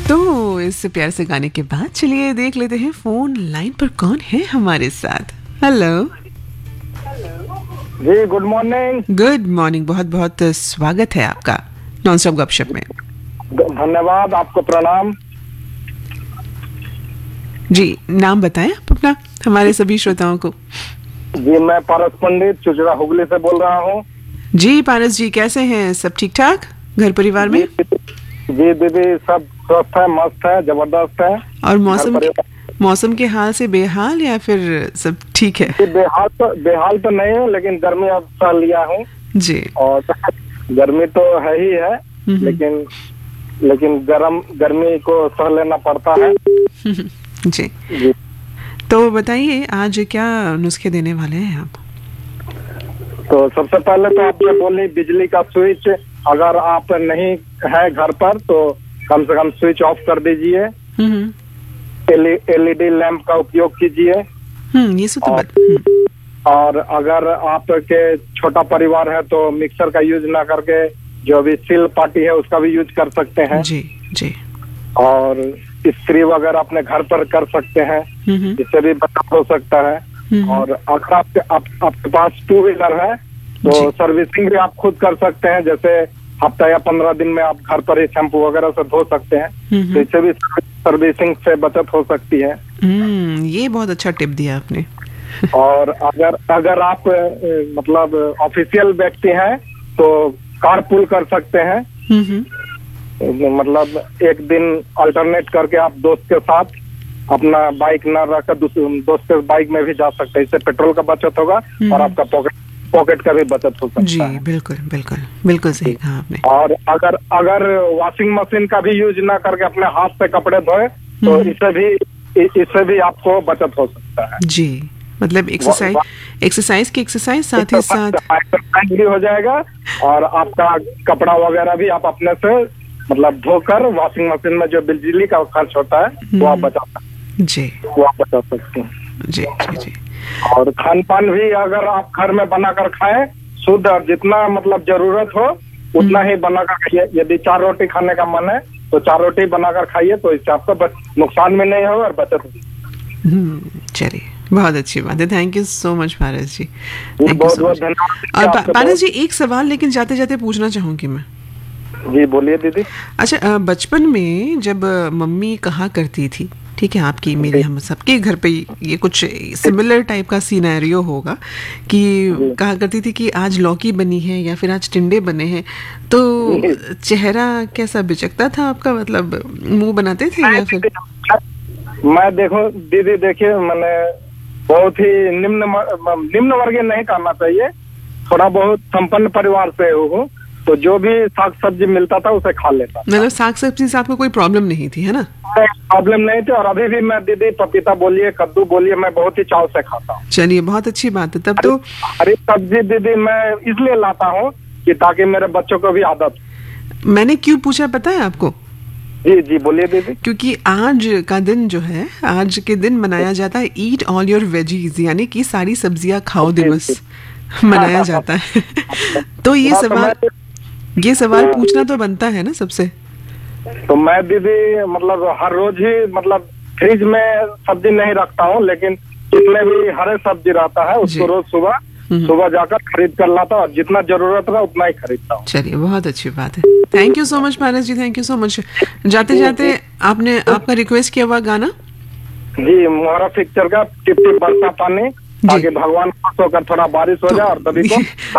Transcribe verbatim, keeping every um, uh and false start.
तो इस प्यार से गाने के बाद चलिए देख लेते हैं फोन लाइन पर कौन है हमारे साथ। हेलो जी, गुड मॉर्निंग। गुड मॉर्निंग, बहुत बहुत स्वागत है आपका नॉन स्टॉप गपशप में। धन्यवाद, आपको प्रणाम। जी, नाम बताएं आप अपना हमारे सभी श्रोताओं को। जी, मैं पारस पंडित चुचड़ा हुगली से बोल रहा हूँ। जी पारस जी, कैसे हैं? सब ठीक ठाक घर परिवार में? जी दीदी, सब स्वस्थ है, मस्त है, जबरदस्त है। और मौसम के, मौसम के हाल से बेहाल या फिर सब ठीक है? बेहाल तो बेहाल तो नहीं हूँ, लेकिन गर्मी अब सह लिया हूँ जी। और गर्मी तो है ही है, लेकिन लेकिन गर्म गर्मी को सह लेना पड़ता है। जी, जी। तो बताइए आज क्या नुस्खे देने वाले हैं आप? तो सबसे पहले तो आप ये बोली, बिजली का स्विच अगर आप नहीं है घर पर तो कम से कम स्विच ऑफ कर दीजिए। एलईडी लैंप का उपयोग कीजिए। हम्म ये तो और, और अगर आपके छोटा परिवार है तो मिक्सर का यूज ना करके जो भी सिल पार्टी है उसका भी यूज कर सकते हैं। जी जी। और इस्त्री वगैरह अपने घर पर कर सकते हैं, इससे भी बचत हो सकता है। और अगर आपके आप, आपके पास टू व्हीलर है तो सर्विसिंग भी आप खुद कर सकते हैं, जैसे हफ्ता या पंद्रह दिन में आप घर पर ही शैम्पू वगैरह से धो सकते हैं, तो इससे भी सर्विसिंग से बचत हो सकती है। ये बहुत अच्छा टिप दिया आपने। और अगर अगर आप मतलब ऑफिशियल व्यक्ति हैं तो कारपूल कर सकते हैं। मतलब एक दिन अल्टरनेट करके आप दोस्त के साथ अपना बाइक न रखकर दोस्त के बाइक में भी जा सकते हैं, इससे पेट्रोल का बचत होगा और आपका पॉकेट पॉकेट का भी बचत हो सकता जी, है। बिल्कुल बिल्कुल बिल्कुल सही कहा आपने। और अगर अगर वॉशिंग मशीन का भी यूज ना करके अपने हाथ से कपड़े धोए तो इससे भी इससे भी आपको बचत हो सकता है। जी, मतलब एक्सरसाइज एक्सरसाइज की एक्सरसाइज साथ ही साथ एक्सरसाइज भी हो जाएगा और आपका कपड़ा वगैरह भी आप अपने से मतलब धोकर वॉशिंग मशीन में जो बिजली का खर्च होता है वो आप बचा सकते हैं। जी, वो आप बचा सकते हैं। जी जी जी। और खान पान भी अगर आप घर में बनाकर खाएं शुद्ध और जितना मतलब जरूरत हो उतना ही बनाकर खाइए। यदि चार रोटी खाने का मन है तो चार रोटी बनाकर खाइए, तो इससे आपको नुकसान भी नहीं होगा और बचत होगी। चलिए, बहुत अच्छी बात है। थैंक यू सो मच पारस जी। बहुत बहुत धन्यवाद। और पारस जी, एक सवाल लेकिन जाते जाते पूछना चाहूंगी मैं। जी बोलिए दीदी। अच्छा, बचपन में जब मम्मी कहा करती थी, ठीक है, आपकी मेरी हम सबके घर पे ये कुछ सिमिलर टाइप का सीनैरियो होगा कि कहा करती थी कि आज लौकी बनी है या फिर आज टिंडे बने हैं, तो चेहरा कैसा बिचकता था आपका? मतलब मुंह बनाते थे या फिर? मैं देखो दीदी, देखिए मैंने बहुत ही निम्न निम्न वर्गीय नहीं करना चाहिए, थोड़ा बहुत संपन्न परिवार से हूँ, तो जो भी साग सब्जी मिलता था उसे खा लेता। मतलब साग सब्जी से आपको कोई प्रॉब्लम नहीं थी, है ना? प्रॉब्लम नहीं थी। और अभी भी मैं दीदी पपीता बोलिए, कद्दू बोलिए, मैं बहुत ही चाव से खाता हूँ। चलिए, बहुत अच्छी बात है। तब तो हरी सब्जी दीदी मैं इसलिए लाता हूँ कि ताकि मेरे बच्चों को भी आदत। मैंने क्यों पूछा पता है आपको? जी जी बोलिए दीदी। क्योंकि आज का दिन जो है, आज के दिन मनाया जाता है ईट ऑल योर वेजीज, यानी कि सारी सब्जियां खाओ दिवस मनाया जाता है। तो ये सवाल ये सवाल पूछना तो बनता है ना सबसे। तो मैं दीदी मतलब हर रोज ही मतलब फ्रिज में सब्जी नहीं रखता हूँ, लेकिन जितने भी हरे सब्जी रहता है उसको रोज सुबह सुबह जाकर खरीद कर लाता हूँ और जितना जरूरत है उतना ही खरीदता हूँ। चलिए, बहुत अच्छी बात है। Thank you so much Paras ji, thank you so much. जाते जाते आपने आपका रिक्वेस्ट किया हुआ गाना जी, मोहरा पिक्चर का टिप टिप बरसा पानी, ताकि भगवान खुश होकर थोड़ा बारिश हो जाए और सभी को